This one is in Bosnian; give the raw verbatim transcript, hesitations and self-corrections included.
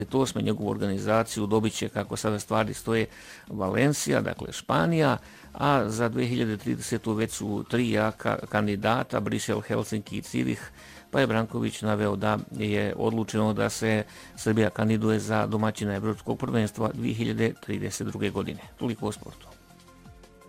osme njegovu organizaciju dobit će, kako sada stvari stoje, Valencija, dakle Španija, a za dvije hiljade tridesete. već su tri jaka kandidata, Brisel, Helsinki i Cirih, pa je Branković naveo da je odlučeno da se Srbija kandiduje za domaćina Evropskog prvenstva dvije hiljade trideset druge. godine. Toliko o sportu.